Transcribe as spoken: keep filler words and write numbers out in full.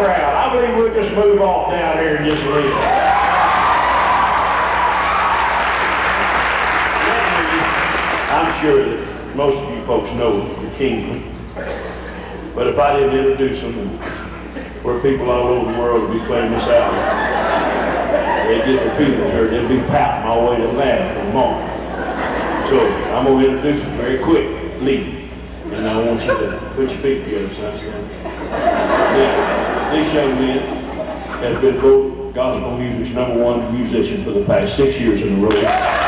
crowd. I believe we'll just move off down here in just a little. I'm sure that most of you folks know the Kingsmen. But if I didn't introduce them, where people all over the world would be playing this album, they'd get their feelings hurt. They'd be pouting all the way to Atlanta for a moment. So I'm going to introduce them very quickly. And I want you to put your feet together, son. Yeah, this young man has been voted gospel music's number one musician for the past six years in a row.